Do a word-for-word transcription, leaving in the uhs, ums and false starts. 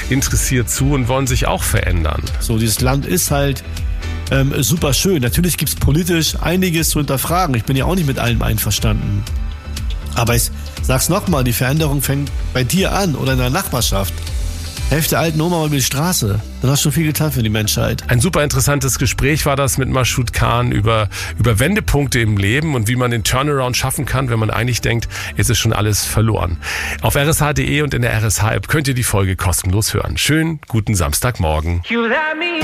interessiert zu und wollen sich auch verändern. So, dieses Land ist halt ähm, super schön. Natürlich gibt es politisch einiges zu hinterfragen. Ich bin ja auch nicht mit allem einverstanden. Aber ich sag's nochmal, die Veränderung fängt bei dir an oder in der Nachbarschaft. Helft der alten Oma mal über die Straße. Dann hast du schon viel getan für die Menschheit. Ein super interessantes Gespräch war das mit Mashoud Khan über, über Wendepunkte im Leben und wie man den Turnaround schaffen kann, wenn man eigentlich denkt, jetzt ist schon alles verloren. Auf r s h punkt d e und in der R S H-App könnt ihr die Folge kostenlos hören. Schönen guten Samstagmorgen.